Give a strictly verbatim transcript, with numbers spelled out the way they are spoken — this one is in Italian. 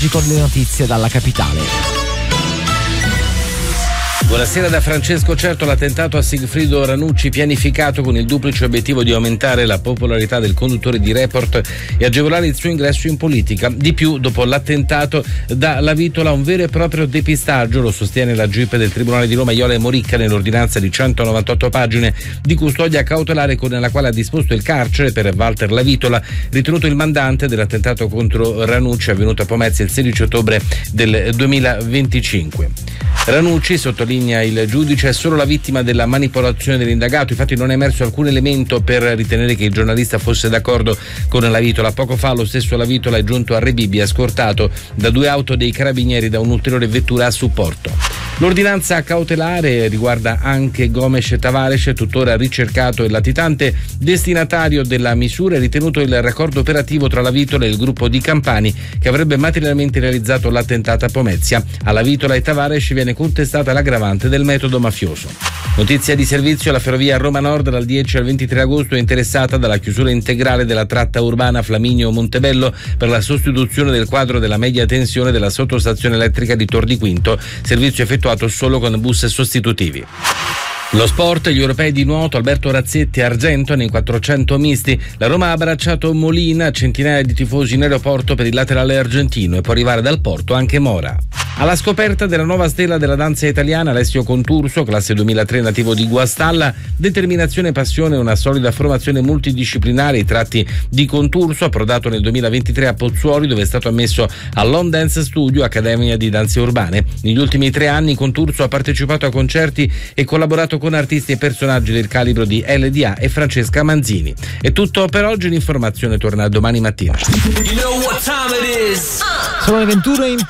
con le notizie dalla capitale. Buonasera da Francesco Certo. L'attentato a Sigfrido Ranucci, pianificato con il duplice obiettivo di aumentare la popolarità del conduttore di Report e agevolare il suo ingresso in politica. Di più, dopo l'attentato da La Vitola un vero e proprio depistaggio, lo sostiene la G I P del Tribunale di Roma Iola e Moricca nell'ordinanza di centonovantotto pagine di custodia cautelare con la quale ha disposto il carcere per Walter La Vitola, ritenuto il mandante dell'attentato contro Ranucci avvenuto a Pomezia il sedici ottobre del duemilaventicinque. Ranucci, sottolinea il giudice, è solo la vittima della manipolazione dell'indagato. Infatti non è emerso alcun elemento per ritenere che il giornalista fosse d'accordo con La Vitola. Poco fa lo stesso La Vitola è giunto a Rebibbia, scortato da due auto dei carabinieri da un'ulteriore vettura a supporto. L'ordinanza cautelare riguarda anche Gomes Tavares, tuttora ricercato e latitante destinatario della misura, e ritenuto il raccordo operativo tra La Vitola e il gruppo di Campani che avrebbe materialmente realizzato l'attentato a Pomezia. Alla Vitola e Tavares viene contestata l'aggravante del metodo mafioso. Notizia di servizio: la ferrovia Roma Nord dal dieci al ventitré agosto è interessata dalla chiusura integrale della tratta urbana Flaminio-Montebello per la sostituzione del quadro della media tensione della sottostazione elettrica di Tor di Quinto, servizio effettuato solo con bus sostitutivi. Lo sport, gli europei di nuoto, Alberto Razzetti argento nei quattrocento misti. La Roma ha abbracciato Molina, centinaia di tifosi in aeroporto per il laterale argentino, e può arrivare dal porto anche Mora. Alla scoperta della nuova stella della danza italiana, Alessio Conturso, classe duemilatré, nativo di Guastalla, determinazione e passione, una solida formazione multidisciplinare, i tratti di Conturso, approdato nel duemilaventitré a Pozzuoli, dove è stato ammesso all'On Dance Studio, accademia di danze urbane. Negli ultimi tre anni Conturso ha partecipato a concerti e collaborato con artisti e personaggi del calibro di L D A e Francesca Manzini. È tutto per oggi, l'informazione torna domani mattina. Sono le ventuno in